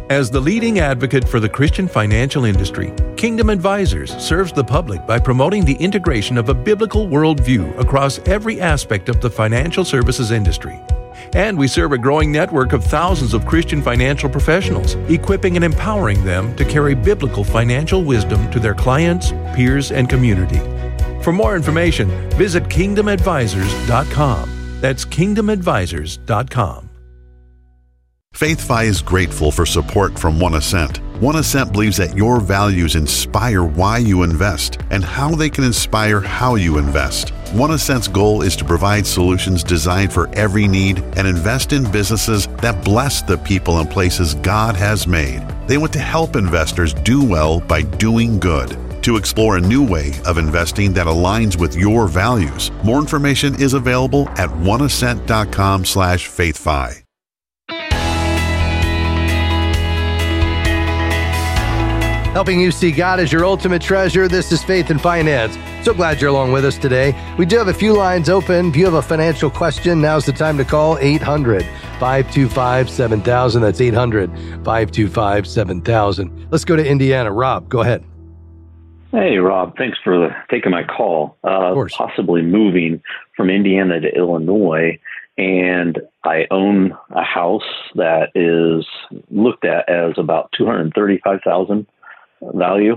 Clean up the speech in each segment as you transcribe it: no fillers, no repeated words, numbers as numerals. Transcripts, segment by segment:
As the leading advocate for the Christian financial industry, Kingdom Advisors serves the public by promoting the integration of a biblical worldview across every aspect of the financial services industry. And we serve a growing network of thousands of Christian financial professionals, equipping and empowering them to carry biblical financial wisdom to their clients, peers, and community. For more information, visit kingdomadvisors.com. That's kingdomadvisors.com. FaithFi is grateful for support from One Ascent. One Ascent believes that your values inspire why you invest and how they can inspire how you invest. One Ascent's goal is to provide solutions designed for every need and invest in businesses that bless the people and places God has made. They want to help investors do well by doing good. To explore a new way of investing that aligns with your values, more information is available at oneascent.com/faithfi. Helping you see God as your ultimate treasure. This is Faith and Finance. So glad you're along with us today. We do have a few lines open. If you have a financial question, now's the time to call 800-525-7000. That's 800-525-7000. Let's go to Indiana. Rob, go ahead. Hey, Rob. Thanks for taking my call. Of course. Possibly moving from Indiana to Illinois, and I own a house that is looked at as about $235,000 value,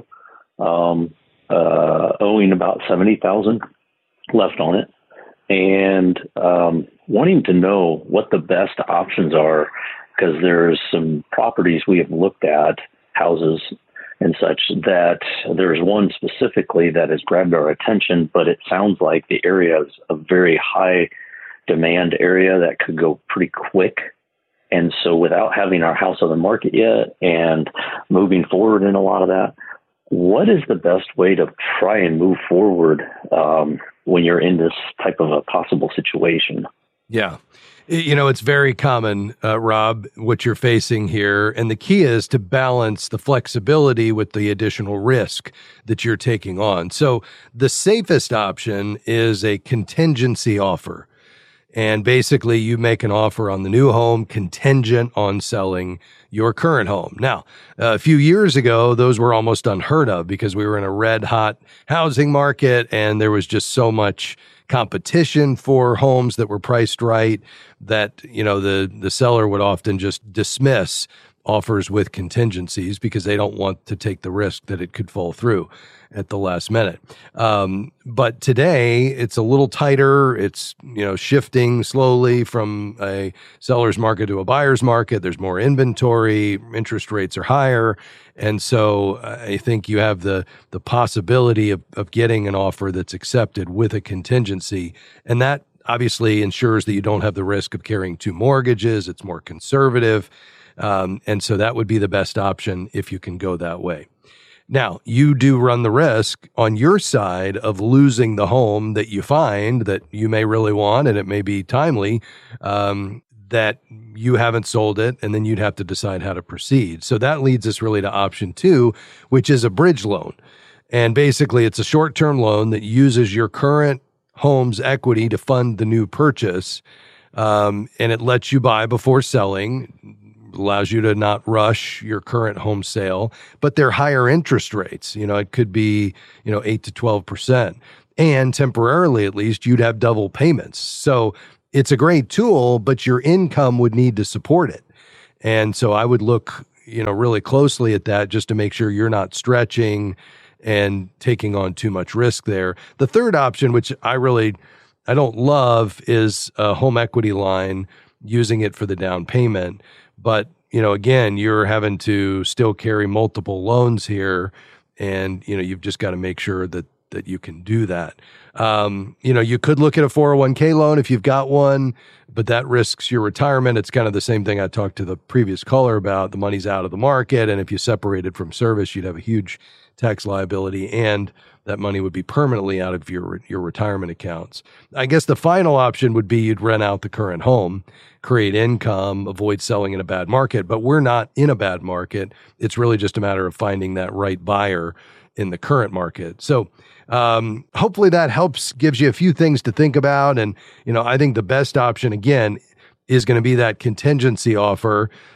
owing about $70,000 left on it, and wanting to know what the best options are, because there's some properties we have looked at, houses and such, that there's one specifically that has grabbed our attention, but it sounds like the area is a very high demand area that could go pretty quick. And so without having our house on the market yet and moving forward in a lot of that, what is the best way to try and move forward when you're in this type of a possible situation? Yeah. You know, it's very common, Rob, what you're facing here. And the key is to balance the flexibility with the additional risk that you're taking on. So the safest option is a contingency offer. And basically, you make an offer on the new home contingent on selling your current home. Now, a few years ago, those were almost unheard of because we were in a red-hot housing market and there was just so much competition for homes that were priced right that, you know, the seller would often just dismiss offers with contingencies because they don't want to take the risk that it could fall through at the last minute. But today it's a little tighter. It's, you know, shifting slowly from a seller's market to a buyer's market. There's more inventory, interest rates are higher. And so I think you have the possibility of getting an offer that's accepted with a contingency. And that obviously ensures that you don't have the risk of carrying two mortgages. It's more conservative. And so that would be the best option if you can go that way. Now, you do run the risk on your side of losing the home that you find that you may really want, and it may be timely, that you haven't sold it, and then you'd have to decide how to proceed. So that leads us really to option two, which is a bridge loan. And basically, it's a short-term loan that uses your current home's equity to fund the new purchase, and it lets you buy before selling, allows you to not rush your current home sale, but they're higher interest rates. You know, it could be, 8 to 12%. And temporarily, at least, you'd have double payments. So it's a great tool, but your income would need to support it. And so I would look, really closely at that just to make sure you're not stretching and taking on too much risk there. The third option, which I don't love, is a home equity line, using it for the down payment. But, again, you're having to still carry multiple loans here, and, you've just got to make sure that you can do that. You could look at a 401k loan if you've got one, but that risks your retirement. It's kind of the same thing I talked to the previous caller about. The money's out of the market, and if you separated from service, you'd have a huge tax liability, and that money would be permanently out of your retirement accounts. I guess the final option would be you'd rent out the current home, create income, avoid selling in a bad market. But we're not in a bad market. It's really just a matter of finding that right buyer in the current market. So hopefully that helps, gives you a few things to think about. And, I think the best option, again, is going to be that contingency offer.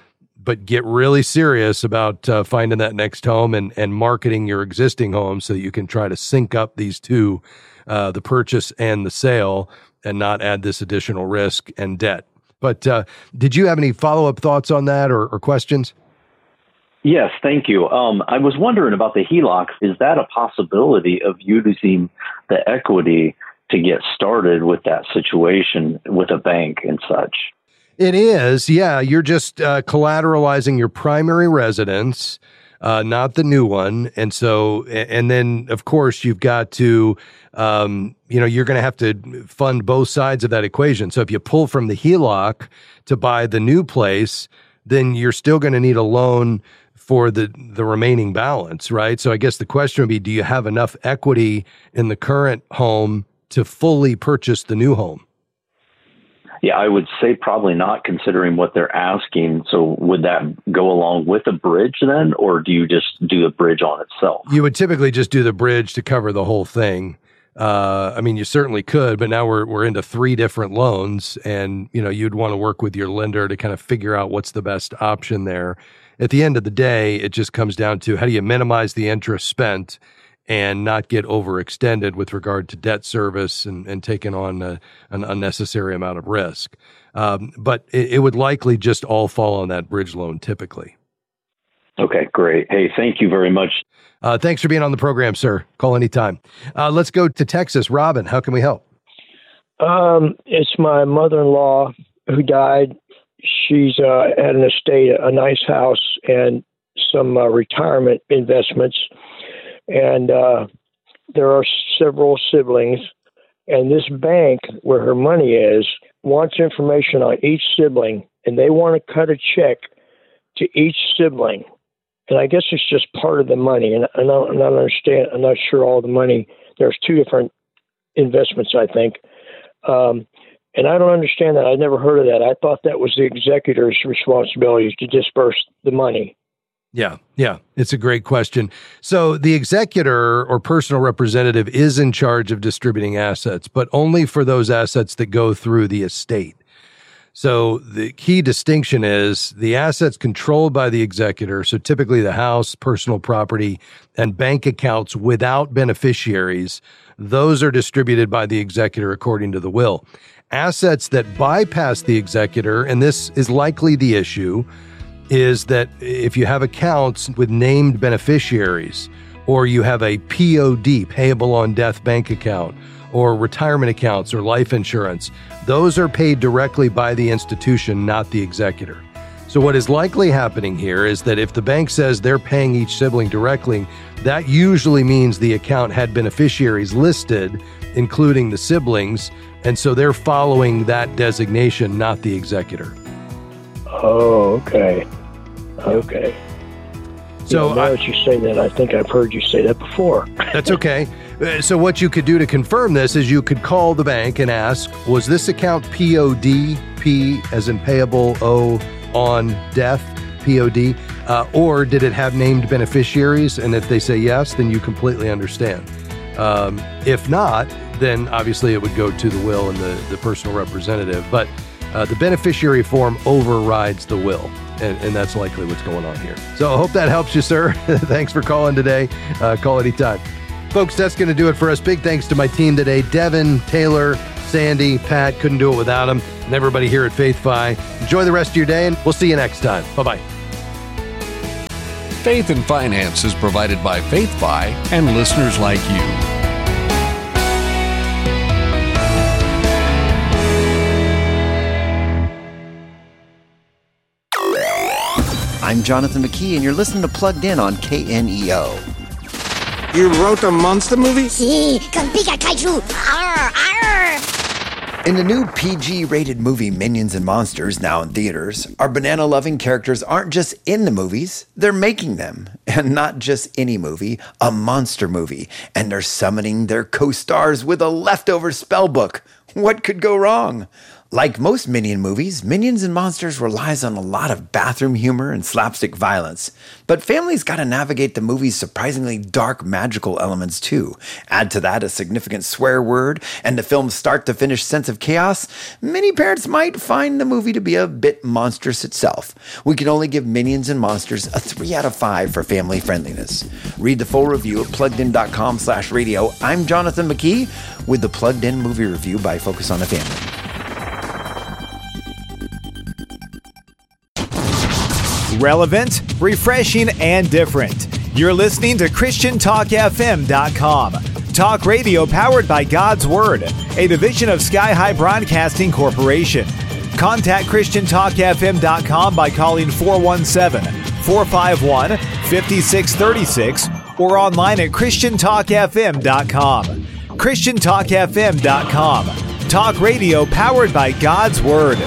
but get really serious about finding that next home and marketing your existing home so that you can try to sync up these two, the purchase and the sale, and not add this additional risk and debt. But did you have any follow-up thoughts on that or questions? Yes, thank you. I was wondering about the HELOC. Is that a possibility of using the equity to get started with that situation with a bank and such? It is, yeah. You're just collateralizing your primary residence, not the new one. And so, and then of course you've got to, you're going to have to fund both sides of that equation. So if you pull from the HELOC to buy the new place, then you're still going to need a loan for the remaining balance, right? So I guess the question would be, do you have enough equity in the current home to fully purchase the new home? Yeah, I would say probably not, considering what they're asking. So would that go along with a bridge then, or do you just do the bridge on itself? You would typically just do the bridge to cover the whole thing. You certainly could, but now we're into 3 different loans, and you'd want to work with your lender to kind of figure out what's the best option there. At the end of the day, it just comes down to how do you minimize the interest spent and not get overextended with regard to debt service and taking on an unnecessary amount of risk. But it would likely just all fall on that bridge loan typically. Okay, great. Hey, thank you very much. Thanks for being on the program, sir. Call anytime. Let's go to Texas. Robin, how can we help? It's my mother-in-law who died. She's had an estate, a nice house, and some retirement investments. And there are several siblings. And this bank where her money is wants information on each sibling, and they want to cut a check to each sibling. And I guess it's just part of the money. And I'm not sure all the money. There's 2 different investments, I think. And I don't understand that. I never heard of that. I thought that was the executor's responsibility to disperse the money. Yeah. It's a great question. So the executor or personal representative is in charge of distributing assets, but only for those assets that go through the estate. So the key distinction is the assets controlled by the executor, so typically the house, personal property, and bank accounts without beneficiaries, those are distributed by the executor according to the will. Assets that bypass the executor, and this is likely the issue, is that if you have accounts with named beneficiaries, or you have a POD, payable on death bank account, or retirement accounts or life insurance, those are paid directly by the institution, not the executor. So what is likely happening here is that if the bank says they're paying each sibling directly, that usually means the account had beneficiaries listed, including the siblings, and so they're following that designation, not the executor. Oh, okay. Okay. So now that you say that, I think I've heard you say that before. That's okay. So what you could do to confirm this is you could call the bank and ask, was this account POD, P as in payable, O on death, POD, or did it have named beneficiaries? And if they say yes, then you completely understand. If not, then obviously it would go to the will and the personal representative. But the beneficiary form overrides the will. And that's likely what's going on here. So I hope that helps you, sir. Thanks for calling today. Call anytime. Folks, that's going to do it for us. Big thanks to my team today. Devin, Taylor, Sandy, Pat. Couldn't do it without them. And everybody here at FaithFi. Enjoy the rest of your day, and we'll see you next time. Bye-bye. Faith and Finance is provided by FaithFi and listeners like you. I'm Jonathan McKee, and you're listening to Plugged In on KNEO. You wrote a monster movie? Sí, con Pika Kaiju. Arr, arr. In the new PG-rated movie Minions and Monsters, now in theaters, our banana-loving characters aren't just in the movies, they're making them. And not just any movie, a monster movie. And they're summoning their co-stars with a leftover spell book. What could go wrong? Like most Minion movies, Minions and Monsters relies on a lot of bathroom humor and slapstick violence. But families gotta navigate the movie's surprisingly dark magical elements too. Add to that a significant swear word and the film's start-to-finish sense of chaos, many parents might find the movie to be a bit monstrous itself. We can only give Minions and Monsters a 3 out of 5 for family friendliness. Read the full review at pluggedin.com/radio. I'm Jonathan McKee with the Plugged In Movie Review by Focus on the Family. Relevant, refreshing, and different. You're listening to ChristianTalkFM.com. Talk radio powered by God's Word, a division of Sky High Broadcasting Corporation. Contact ChristianTalkFM.com by calling 417-451-5636 or online at ChristianTalkFM.com. ChristianTalkFM.com. Talk radio powered by God's Word.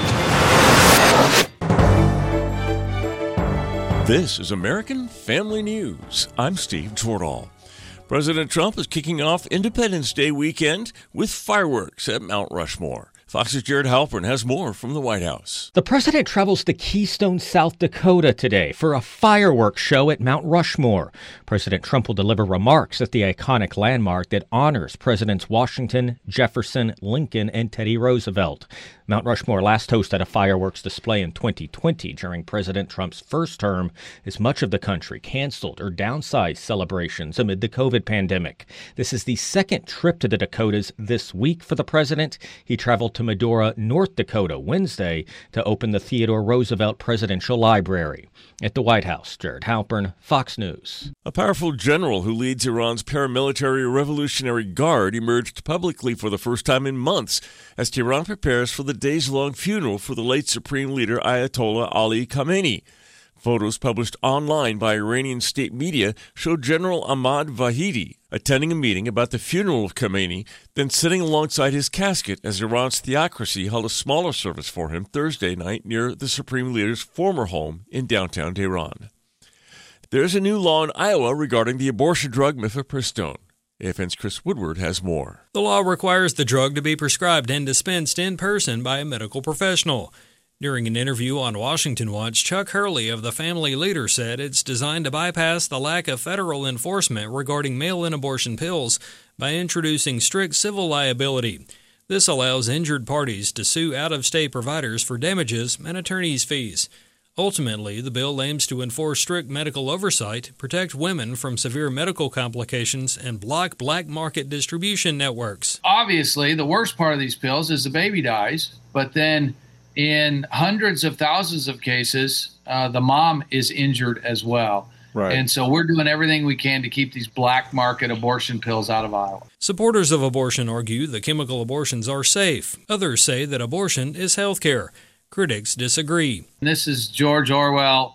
This is American Family News. I'm Steve Twardall. President Trump is kicking off Independence Day weekend with fireworks at Mount Rushmore. Fox's Jared Halpern has more from the White House. The president travels to Keystone, South Dakota today for a fireworks show at Mount Rushmore. President Trump will deliver remarks at the iconic landmark that honors Presidents Washington, Jefferson, Lincoln, and Teddy Roosevelt. Mount Rushmore last hosted a fireworks display in 2020 during President Trump's first term, as much of the country canceled or downsized celebrations amid the COVID pandemic. This is the second trip to the Dakotas this week for the president. He traveled to Medora, North Dakota, Wednesday to open the Theodore Roosevelt Presidential Library. At the White House, Jared Halpern, Fox News. A powerful general who leads Iran's paramilitary Revolutionary Guard emerged publicly for the first time in months as Tehran prepares for the days-long funeral for the late Supreme Leader Ayatollah Ali Khamenei. Photos published online by Iranian state media show General Ahmad Vahidi attending a meeting about the funeral of Khamenei, then sitting alongside his casket as Iran's theocracy held a smaller service for him Thursday night near the Supreme Leader's former home in downtown Tehran. There's a new law in Iowa regarding the abortion drug mifepristone. AFN's Chris Woodward has more. The law requires the drug to be prescribed and dispensed in person by a medical professional. During an interview on Washington Watch, Chuck Hurley of the Family Leader said it's designed to bypass the lack of federal enforcement regarding mail-in abortion pills by introducing strict civil liability. This allows injured parties to sue out-of-state providers for damages and attorney's fees. Ultimately, the bill aims to enforce strict medical oversight, protect women from severe medical complications, and block black market distribution networks. Obviously, the worst part of these pills is the baby dies, but then in hundreds of thousands of cases, the mom is injured as well. Right. And so we're doing everything we can to keep these black market abortion pills out of Iowa. Supporters of abortion argue that chemical abortions are safe. Others say that abortion is health care. Critics disagree. This is George Orwell,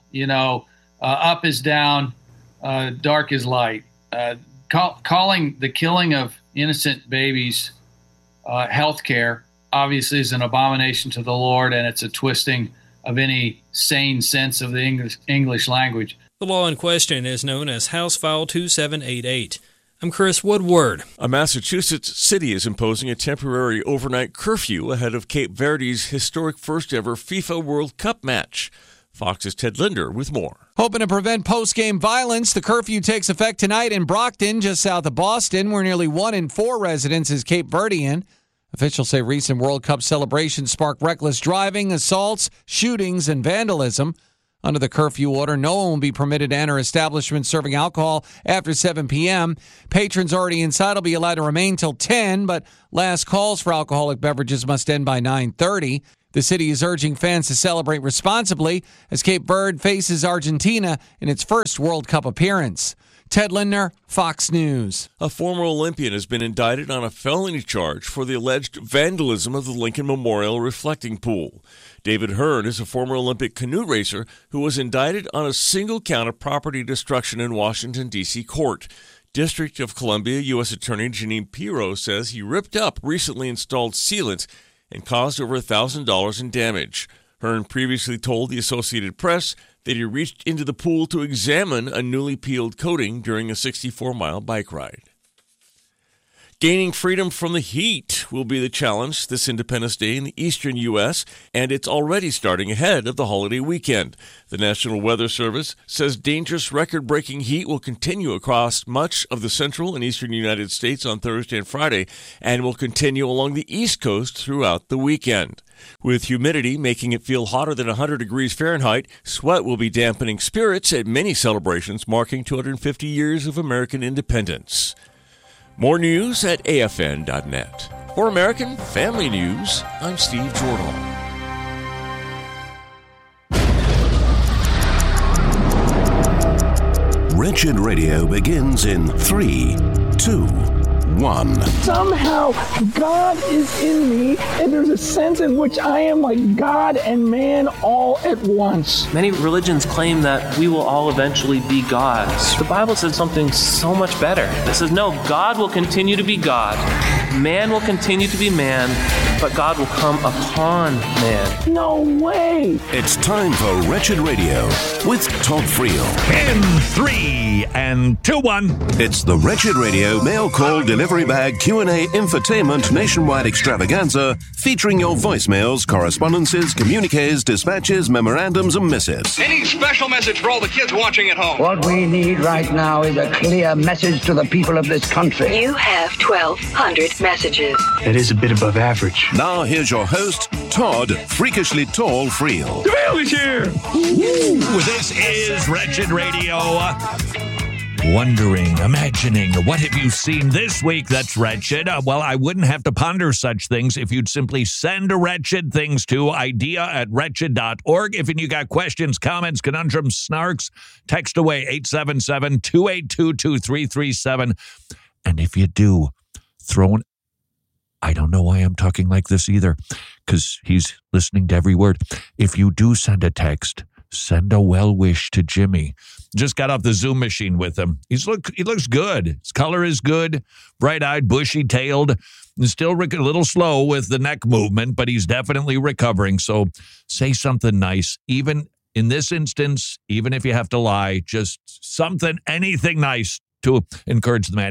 up is down, dark is light. Calling the killing of innocent babies health care obviously is an abomination to the Lord, and it's a twisting of any sane sense of the English language. The law in question is known as House File 2788. I'm Chris Woodward. A Massachusetts city is imposing a temporary overnight curfew ahead of Cape Verde's historic first-ever FIFA World Cup match. Fox's Ted Linder with more. Hoping to prevent post-game violence, the curfew takes effect tonight in Brockton, just south of Boston, where nearly 1 in 4 residents is Cape Verdean. Officials say recent World Cup celebrations sparked reckless driving, assaults, shootings, and vandalism. Under the curfew order, no one will be permitted to enter establishments serving alcohol after 7 p.m. Patrons already inside will be allowed to remain till 10, but last calls for alcoholic beverages must end by 9:30. The city is urging fans to celebrate responsibly as Cape Verde faces Argentina in its first World Cup appearance. Ted Lindner, Fox News. A former Olympian has been indicted on a felony charge for the alleged vandalism of the Lincoln Memorial reflecting pool. David Hearn is a former Olympic canoe racer who was indicted on a single count of property destruction in Washington, D.C. court. District of Columbia U.S. Attorney Janine Pirro says he ripped up recently installed sealant and caused over $1,000 in damage. Hearn previously told the Associated Press that he reached into the pool to examine a newly peeled coating during a 64-mile bike ride. Gaining freedom from the heat will be the challenge this Independence Day in the eastern U.S., and it's already starting ahead of the holiday weekend. The National Weather Service says dangerous record-breaking heat will continue across much of the central and eastern United States on Thursday and Friday, and will continue along the East Coast throughout the weekend. With humidity making it feel hotter than 100 degrees Fahrenheit, sweat will be dampening spirits at many celebrations marking 250 years of American independence. More news at afn.net. For American Family News, I'm Steve Jordan. Wretched Radio begins in 3, 2, 1. Somehow God is in me, and there's a sense in which I am like God and man all at once. Many religions claim that we will all eventually be gods. The Bible says something so much better. It says, no, God will continue to be God. Man will continue to be man, but God will come upon man. No way! It's time for Wretched Radio with Todd Friel. In 3 and 2, 1. It's the Wretched Radio mail call delivery bag Q&A infotainment nationwide extravaganza featuring your voicemails, correspondences, communiques, dispatches, memorandums, and missives. Any special message for all the kids watching at home? What we need right now is a clear message to the people of this country. You have 1,200 messages. That is a bit above average. Now here's your host, Todd Freakishly Tall Friel. The mail is here! Woo! This is Wretched Radio. Wondering, imagining, what have you seen this week that's wretched? Well, I wouldn't have to ponder such things if you'd simply send a wretched things to idea@wretched.org. If you got questions, comments, conundrums, snarks, text away 877-282-2337. And if you do, throw an... I don't know why I'm talking like this either, because he's listening to every word. If you do send a text, send a well wish to Jimmy. Just got off the Zoom machine with him. He looks good. His color is good, bright-eyed, bushy-tailed, and still a little slow with the neck movement, but he's definitely recovering. So say something nice. Even in this instance, even if you have to lie, just something, anything nice to encourage the man.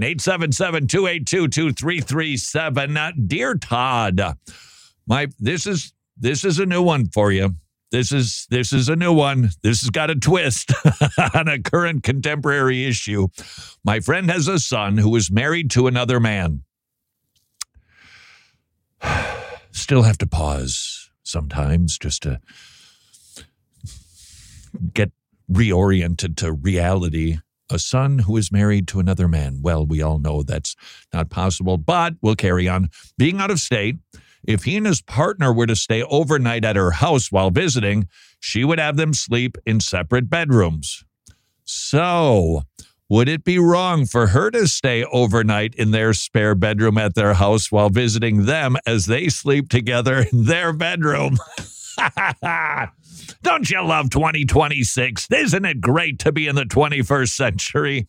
877-282-2337. Dear Todd, this is a new one for you. This is a new one. This has got a twist on a current contemporary issue. My friend has a son who is married to another man. Still have to pause sometimes just to get reoriented to reality. A son who is married to another man. Well, we all know that's not possible, but we'll carry on. Being out of state, if he and his partner were to stay overnight at her house while visiting, she would have them sleep in separate bedrooms. So, would it be wrong for her to stay overnight in their spare bedroom at their house while visiting them as they sleep together in their bedroom? Don't you love 2026? Isn't it great to be in the 21st century?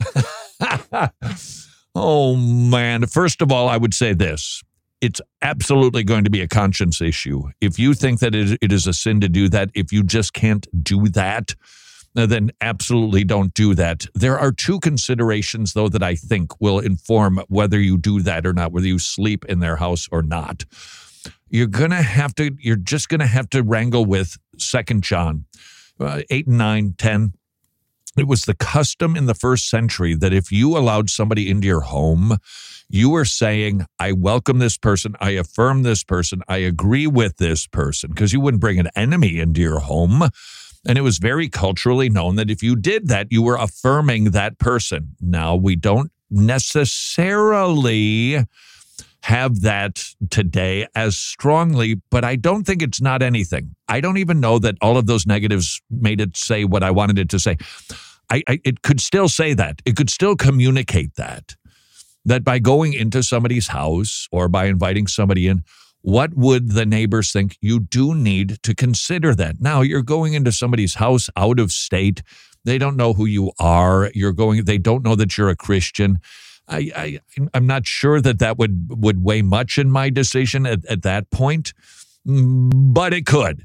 Oh, man. First of all, I would say this. It's absolutely going to be a conscience issue. If you think that it is a sin to do that, if you just can't do that, then absolutely don't do that. There are two considerations, though, that I think will inform whether you do that or not, whether you sleep in their house or not. You're just going to have to wrangle with 2 John 8 and 9, 10. It was the custom in the first century that if you allowed somebody into your home, you were saying, I welcome this person, I affirm this person, I agree with this person, because you wouldn't bring an enemy into your home. And it was very culturally known that if you did that, you were affirming that person. Now, we don't necessarily have that today as strongly, but I don't think it's not anything. I don't even know that all of those negatives made it say what I wanted it to say. It could still say that. It could still communicate that by going into somebody's house or by inviting somebody in, what would the neighbors think? You do need to consider that. Now, you're going into somebody's house out of state. They don't know who you are. They don't know that you're a Christian. I'm not sure that would weigh much in my decision at that point, but it could.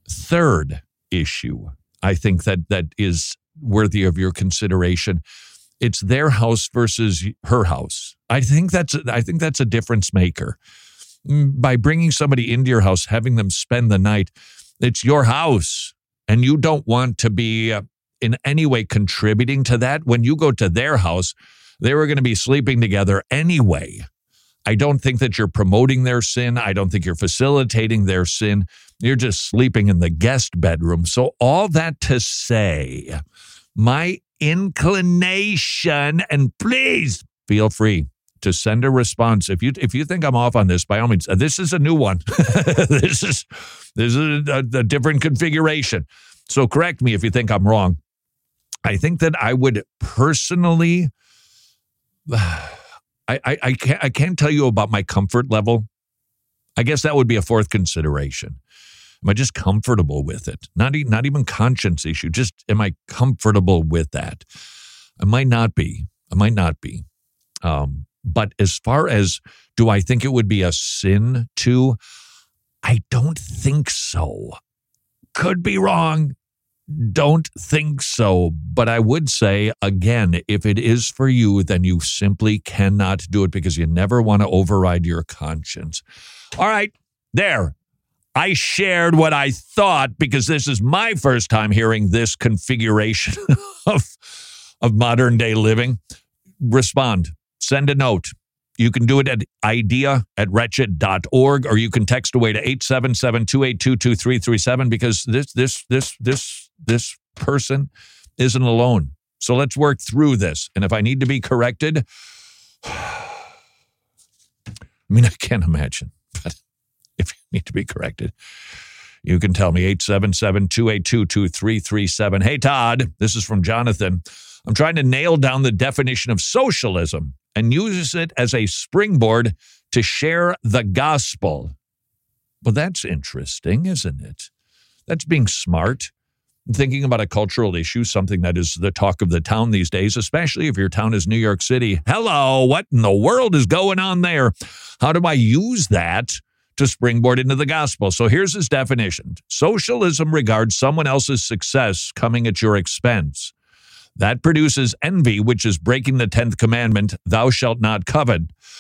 Third issue, I think that is worthy of your consideration. It's their house versus her house. I think that's a difference maker. By bringing somebody into your house, having them spend the night, it's your house, and you don't want to be in any way contributing to that. When you go to their house, they were going to be sleeping together anyway. I don't think that you're promoting their sin. I don't think you're facilitating their sin. You're just sleeping in the guest bedroom. So all that to say, my inclination, and please feel free to send a response. If you think I'm off on this, by all means, this is a new one. This is a different configuration. So correct me if you think I'm wrong. I think that I would personally, I can't tell you about my comfort level. I guess that would be a fourth consideration. Am I just comfortable with it? Not even conscience issue. Just am I comfortable with that? I might not be. But as far as do I think it would be a sin to? I don't think so. Could be wrong. Don't think so. But I would say, again, if it is for you, then you simply cannot do it because you never want to override your conscience. All right, there. I shared what I thought because this is my first time hearing this configuration of modern day living. Respond. Send a note. You can do it at idea@wretched.org, or you can text away to 877-282-2337 because this person isn't alone. So let's work through this. And if I need to be corrected, I can't imagine. But if you need to be corrected, you can tell me 877-282-2337. Hey, Todd, this is from Jonathan. I'm trying to nail down the definition of socialism and use it as a springboard to share the gospel. Well, that's interesting, isn't it? That's being smart, thinking about a cultural issue, something that is the talk of the town these days, especially if your town is New York City. Hello, what in the world is going on there? How do I use that to springboard into the gospel? So here's his definition. Socialism regards someone else's success coming at your expense. That produces envy, which is breaking the 10th commandment, thou shalt not covet.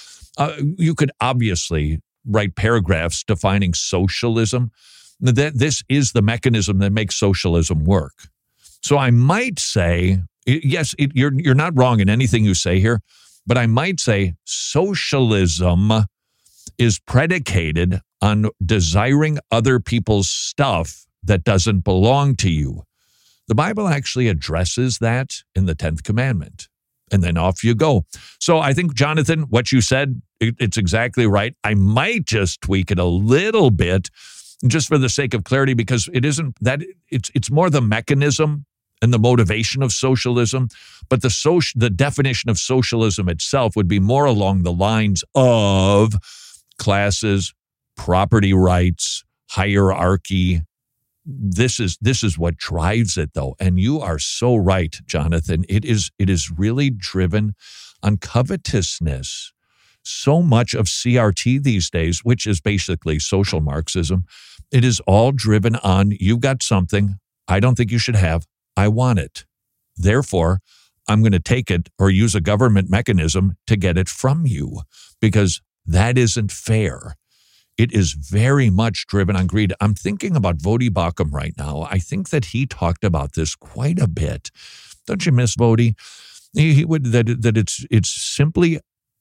You could obviously write paragraphs defining socialism. This is the mechanism that makes socialism work. So I might say, yes, you're not wrong in anything you say here, but I might say socialism is predicated on desiring other people's stuff that doesn't belong to you. The Bible actually addresses that in the 10th commandment. And then off you go. So I think, Jonathan, what you said, it's exactly right. I might just tweak it a little bit just for the sake of clarity, because it isn't that it's more the mechanism and the motivation of socialism. But the definition of socialism itself would be more along the lines of classes, property rights, hierarchy. This is what drives it, though. And you are so right, Jonathan. It is really driven on covetousness. So much of CRT these days, which is basically social Marxism, it is all driven on, you got something I don't think you should have. I want it. Therefore, I'm going to take it or use a government mechanism to get it from you, because that isn't fair. It is very much driven on greed. I'm thinking about Voddie Baucham right now. I think that he talked about this quite a bit. Don't you miss Voddie? He would that it's simply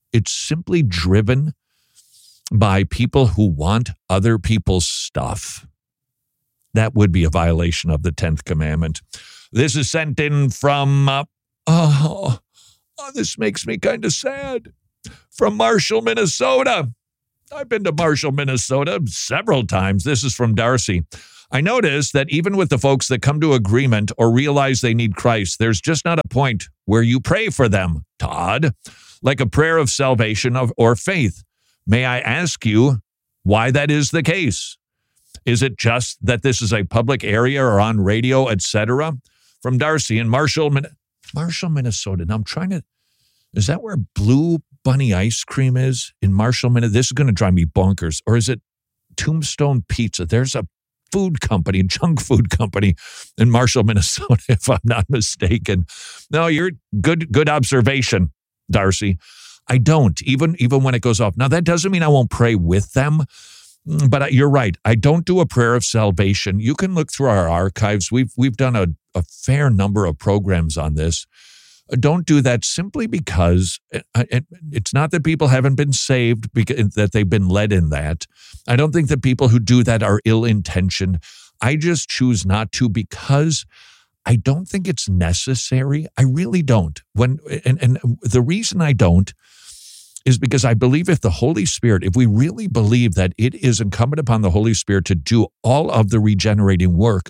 driven by people who want other people's stuff. That would be a violation of the 10th commandment. This is sent in from this makes me kind of sad. From Marshall, Minnesota. I've been to Marshall, Minnesota several times. This is from Darcy. I noticed that even with the folks that come to agreement or realize they need Christ, there's just not a point where you pray for them, Todd, like a prayer of salvation or faith. May I ask you why that is the case? Is it just that this is a public area or on radio, etc.? From Darcy in Marshall, Minnesota. Now I'm trying to, is that where Blue Bunny ice cream is in Marshall, Minnesota? This is going to drive me bonkers. Or is it Tombstone Pizza? There's a food company, junk food company in Marshall, Minnesota, if I'm not mistaken. No, you're good observation, Darcy. I don't, even when it goes off. Now, that doesn't mean I won't pray with them, but you're right. I don't do a prayer of salvation. You can look through our archives. We've done a fair number of programs on this. Don't do that simply because it's not that people haven't been saved, because that they've been led in that. I don't think that people who do that are ill-intentioned. I just choose not to because I don't think it's necessary. I really don't. And the reason I don't is because I believe if the Holy Spirit, if we really believe that it is incumbent upon the Holy Spirit to do all of the regenerating work,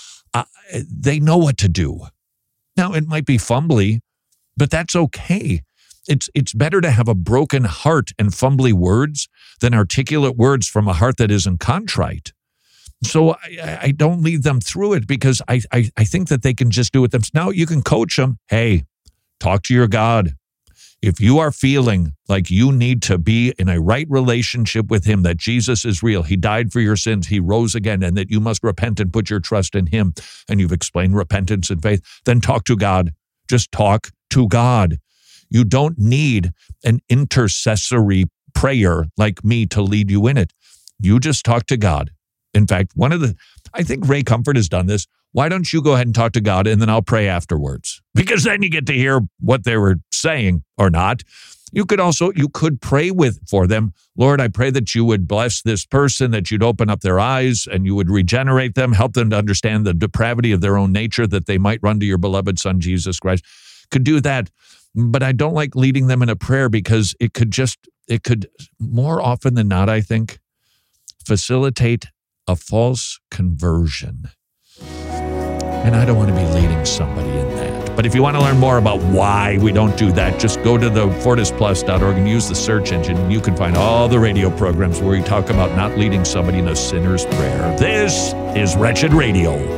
they know what to do. Now, it might be fumbly, but that's okay. It's better to have a broken heart and fumbly words than articulate words from a heart that isn't contrite. So I don't lead them through it because I think that they can just do it themselves. Now, you can coach them. Hey, talk to your God. If you are feeling like you need to be in a right relationship with him, that Jesus is real, he died for your sins, he rose again, and that you must repent and put your trust in him, and you've explained repentance and faith, then talk to God. Just talk to God. You don't need an intercessory prayer like me to lead you in it. You just talk to God. In fact, I think Ray Comfort has done this. Why don't you go ahead and talk to God and then I'll pray afterwards? Because then you get to hear what they were saying or not. You could pray for them. Lord, I pray that you would bless this person, that you'd open up their eyes and you would regenerate them, help them to understand the depravity of their own nature, that they might run to your beloved Son, Jesus Christ. Could do that. But I don't like leading them in a prayer because it could more often than not, I think, facilitate a false conversion. And I don't want to be leading somebody in that. But if you want to learn more about why we don't do that, just go to the fortisplus.org and use the search engine, and you can find all the radio programs where we talk about not leading somebody in a sinner's prayer. This is Wretched Radio.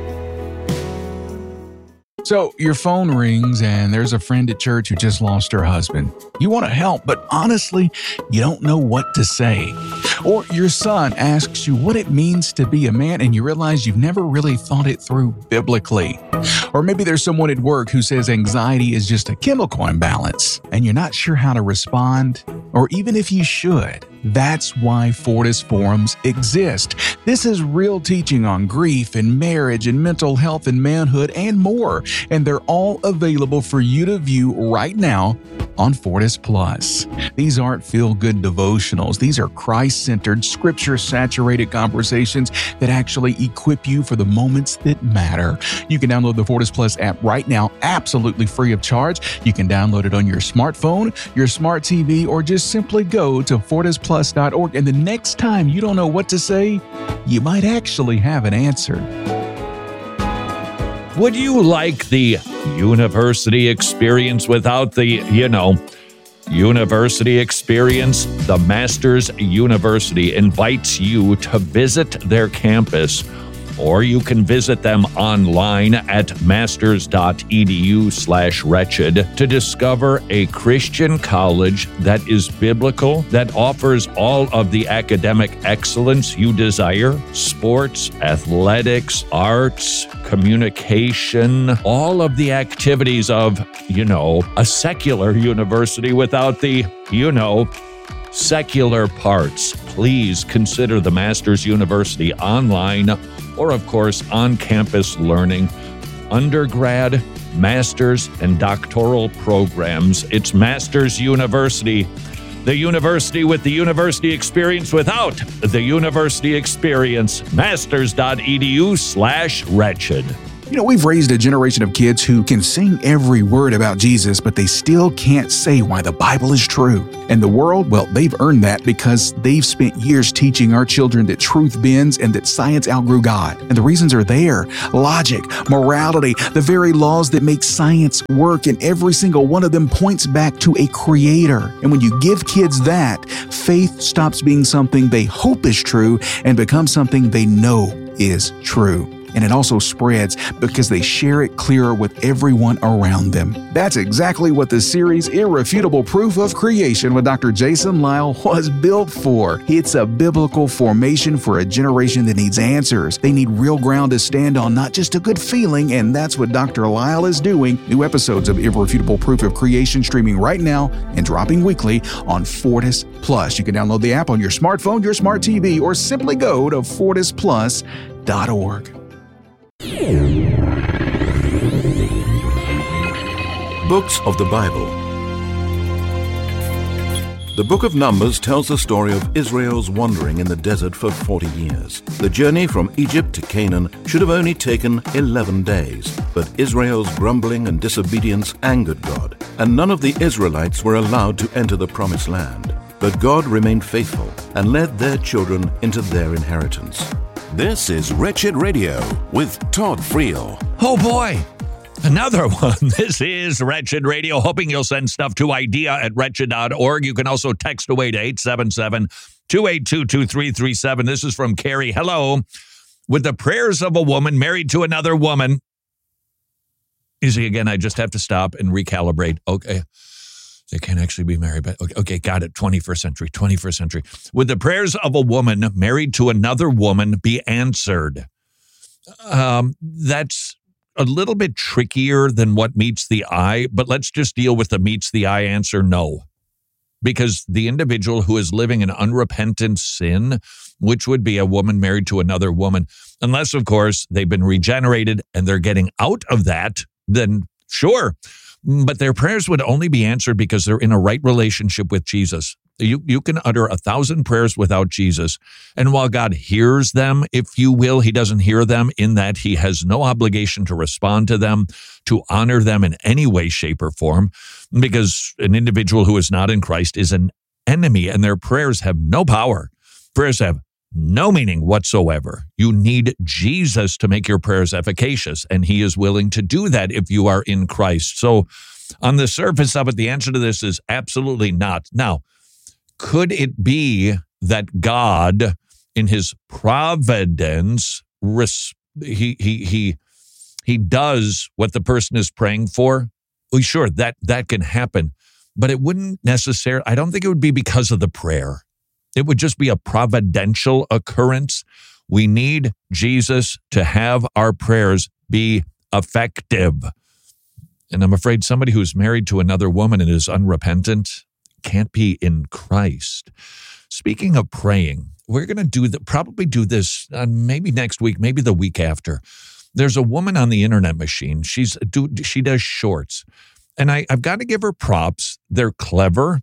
So your phone rings and there's a friend at church who just lost her husband. You want to help, but honestly, you don't know what to say. Or your son asks you what it means to be a man and you realize you've never really thought it through biblically. Or maybe there's someone at work who says anxiety is just a chemical imbalance and you're not sure how to respond, or even if you should. That's why Fortis Forums exist. This is real teaching on grief and marriage and mental health and manhood and more. And they're all available for you to view right now on Fortis Plus. These aren't feel-good devotionals. These are Christ-centered, scripture-saturated conversations that actually equip you for the moments that matter. You can download the Fortis Plus app right now, absolutely free of charge. You can download it on your smartphone, your smart TV, or just simply go to fortisplus.org. And the next time you don't know what to say, you might actually have an answer. Would you like the university experience without the, university experience? The Masters University invites you to visit their campus, or you can visit them online at masters.edu/wretched to discover a Christian college that is biblical, that offers all of the academic excellence you desire: sports, athletics, arts, communication, all of the activities of, a secular university without the, secular parts. Please consider the Masters University online, or of course on-campus learning, undergrad, master's, and doctoral programs. It's Masters University, the university with the university experience without the university experience. Masters.edu/wretched. We've raised a generation of kids who can sing every word about Jesus, but they still can't say why the Bible is true. And the world, well, they've earned that because they've spent years teaching our children that truth bends and that science outgrew God. And the reasons are there: logic, morality, the very laws that make science work, and every single one of them points back to a creator. And when you give kids that, faith stops being something they hope is true and becomes something they know is true. and it also spreads because they share it clearer with everyone around them. That's exactly what the series Irrefutable Proof of Creation with Dr. Jason Lisle was built for. It's a biblical formation for a generation that needs answers. They need real ground to stand on, not just a good feeling, and that's what Dr. Lisle is doing. New episodes of Irrefutable Proof of Creation streaming right now and dropping weekly on Fortis Plus. You can download the app on your smartphone, your smart TV, or simply go to fortisplus.org. Books of the Bible. The book of Numbers tells the story of Israel's wandering in the desert for 40 years. The journey from Egypt to Canaan should have only taken 11 days, but Israel's grumbling and disobedience angered God, and none of the Israelites were allowed to enter the promised land. But God remained faithful and led their children into their inheritance. This is Wretched Radio with Todd Friel. Oh boy, another one. This is Wretched Radio. Hoping you'll send stuff to idea@wretched.org. You can also text away to 877-282-2337. This is from Carrie. Hello. With the prayers of a woman married to another woman. You see, again, I just have to stop and recalibrate. Okay. They can't actually be married, but okay, got it. 21st century. Would the prayers of a woman married to another woman be answered? That's a little bit trickier than what meets the eye, but let's just deal with the meets the eye answer, no. Because the individual who is living in unrepentant sin, which would be a woman married to another woman, unless, of course, they've been regenerated and they're getting out of that, then sure. But their prayers would only be answered because they're in a right relationship with Jesus. You can utter 1,000 prayers without Jesus. And while God hears them, if you will, he doesn't hear them in that he has no obligation to respond to them, to honor them in any way, shape, or form, because an individual who is not in Christ is an enemy and their prayers have no power. Prayers have no meaning whatsoever. You need Jesus to make your prayers efficacious, and he is willing to do that if you are in Christ. So on the surface of it, the answer to this is absolutely not. Now, could it be that God, in his providence, he does what the person is praying for? Well, sure, that can happen, but it wouldn't necessarily, I don't think it would be because of the prayer. It would just be a providential occurrence. We need Jesus to have our prayers be effective. And I'm afraid somebody who's married to another woman and is unrepentant can't be in Christ. Speaking of praying, we're going to probably do this maybe next week, maybe the week after. There's a woman on the internet machine. She does shorts. And I've got to give her props. They're clever.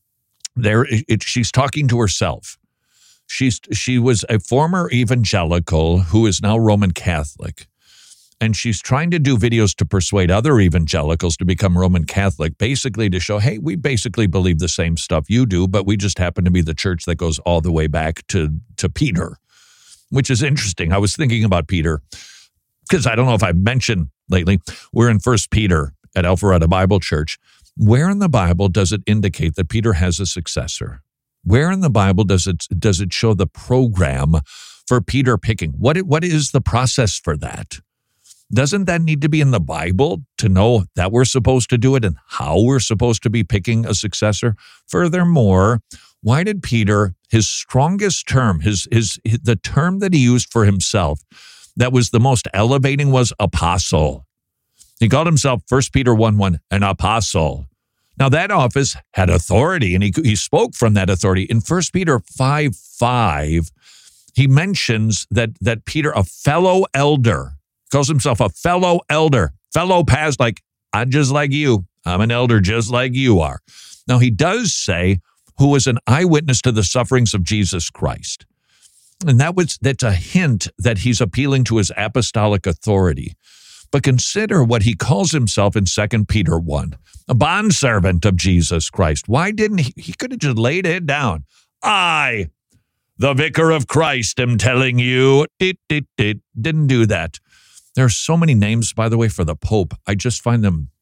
She's talking to herself. She was a former evangelical who is now Roman Catholic. And she's trying to do videos to persuade other evangelicals to become Roman Catholic, basically to show, hey, we basically believe the same stuff you do, but we just happen to be the church that goes all the way back to Peter, which is interesting. I was thinking about Peter because I don't know if I've mentioned lately, we're in 1 Peter at Alpharetta Bible Church. Where in the Bible does it indicate that Peter has a successor? Where in the Bible does it show the program for Peter picking? What is the process for that? Doesn't that need to be in the Bible to know that we're supposed to do it and how we're supposed to be picking a successor? Furthermore, why did Peter, his strongest term, the term that he used for himself that was the most elevating was apostle. He called himself 1 Peter 1:1, an apostle. Now that office had authority, and he spoke from that authority. In 1 Peter 5:5, he mentions that Peter, a fellow elder, calls himself a fellow elder, fellow past, like, I'm just like you. I'm an elder just like you are. Now, he does say, who was an eyewitness to the sufferings of Jesus Christ. And that's a hint that he's appealing to his apostolic authority. But consider what he calls himself in 2 Peter 1, a bondservant of Jesus Christ. Why didn't he could have just laid it down. I, the vicar of Christ, am telling you. Didn't do that. There are so many names, by the way, for the Pope. I just find them